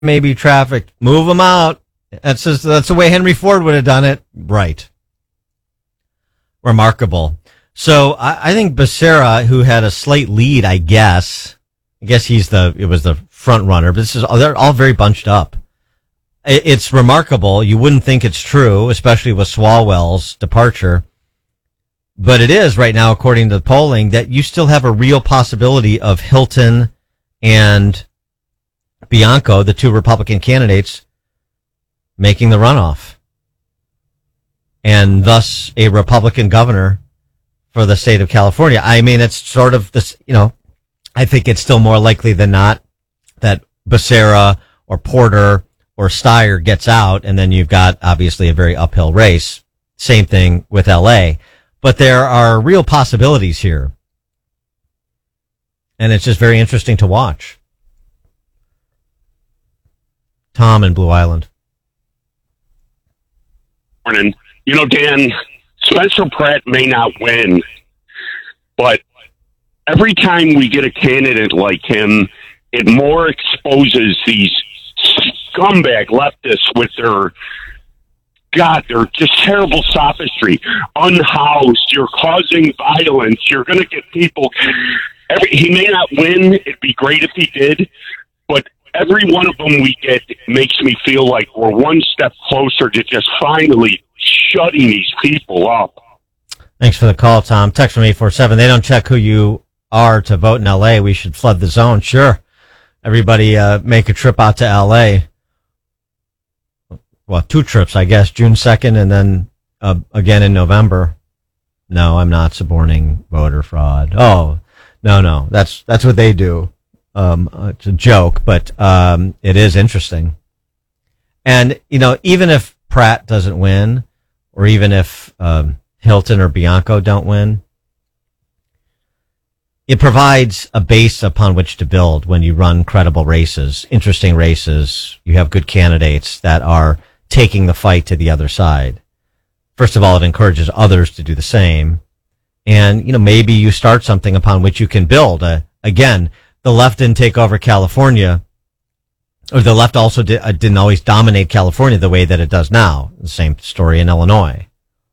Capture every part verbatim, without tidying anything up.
may be trafficked. Move them out. That's just, that's the way Henry Ford would have done it. Right. Remarkable. So I, I think Becerra, who had a slight lead, I guess, I guess he's the, it was the front runner, but this is, they're all very bunched up. It, it's remarkable. You wouldn't think it's true, especially with Swalwell's departure. But it is right now, according to the polling, that you still have a real possibility of Hilton and Bianco, the two Republican candidates, making the runoff. And thus a Republican governor for the state of California. I mean, it's sort of this, you know, I think it's still more likely than not that Becerra or Porter or Steyer gets out, and then you've got obviously a very uphill race. Same thing with L A. But there are real possibilities here. And it's just very interesting to watch. Tom in Blue Island. Morning. You know, Dan, Spencer Pratt may not win, but every time we get a candidate like him, it more exposes these scumbag leftists with their, God, they're just terrible sophistry. Unhoused, you're causing violence, you're going to get people. Every, he may not win, it'd be great if he did, but every one of them we get makes me feel like we're one step closer to just finally shutting these people up. Thanks for the call, Tom. Text from eight four seven. They don't check who you are to vote in L A. We should flood the zone. Sure. Everybody uh, make a trip out to L A. Well, two trips, I guess, June second and then uh, again in November. No, I'm not suborning voter fraud. Oh, no, no. That's that's what they do. Um, it's a joke, but um, it is interesting. And, you know, even if Pratt doesn't win, or even if um, Hilton or Bianco don't win, it provides a base upon which to build when you run credible races, interesting races. You have good candidates that are taking the fight to the other side. First of all, it encourages others to do the same. And, you know, maybe you start something upon which you can build. Uh, again, the left didn't take over California, or the left also did, uh, didn't always dominate California the way that it does now. The same story in Illinois.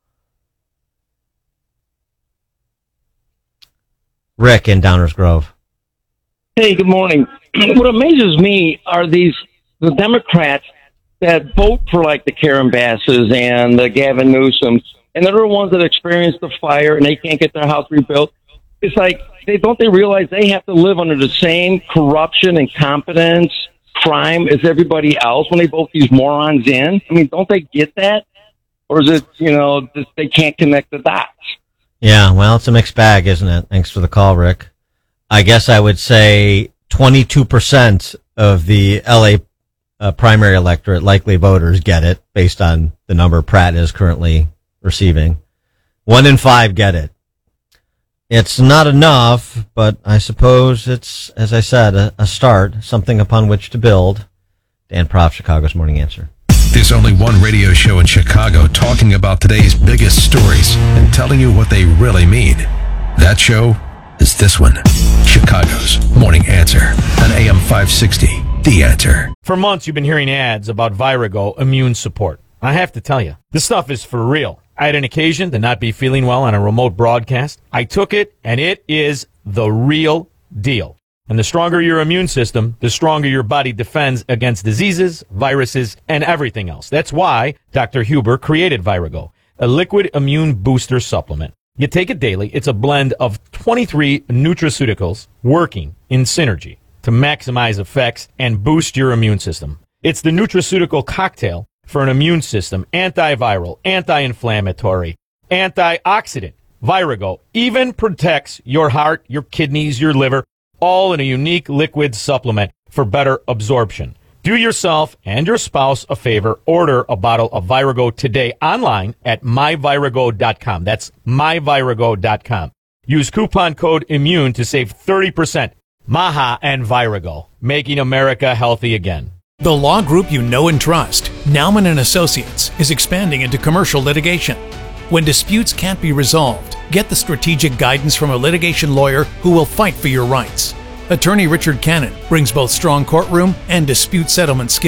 Rick in Downers Grove. Hey, good morning. What amazes me are these, the Democrats that vote for like the Karen Basses and the Gavin Newsom, and they're the ones that experience the fire and they can't get their house rebuilt. It's like, they don't they realize they have to live under the same corruption, incompetence, crime as everybody else when they vote these morons in? I mean, don't they get that? Or is it, you know, just they can't connect the dots? Yeah, well, it's a mixed bag, isn't it? Thanks for the call, Rick. I guess I would say twenty-two percent of the L A uh, primary electorate, likely voters, get it based on the number Pratt is currently receiving. One in five get it. It's not enough, but I suppose it's, as I said, a, a start, something upon which to build. Dan Proft, Chicago's Morning Answer. There's only one radio show in Chicago talking about today's biggest stories and telling you what they really mean. That show is this one, Chicago's Morning Answer on A M five sixty, The Answer. For months, you've been hearing ads about Virago Immune Support. I have to tell you, this stuff is for real. I had an occasion to not be feeling well on a remote broadcast. I took it, and it is the real deal. And the stronger your immune system, the stronger your body defends against diseases, viruses, and everything else. That's why Doctor Huber created Virago, a liquid immune booster supplement. You take it daily. It's a blend of twenty-three nutraceuticals working in synergy to maximize effects and boost your immune system. It's the nutraceutical cocktail for an immune system, antiviral, anti-inflammatory, antioxidant. Virago even protects your heart, your kidneys, your liver, all in a unique liquid supplement for better absorption. Do yourself and your spouse a favor. Order a bottle of Virago today online at my virago dot com. That's my virago dot com. Use coupon code IMMUNE to save thirty percent. Maha and Virago, making America healthy again. The law group you know and trust, Naumann and Associates, is expanding into commercial litigation. When disputes can't be resolved, get the strategic guidance from a litigation lawyer who will fight for your rights. Attorney Richard Cannon brings both strong courtroom and dispute settlement skills.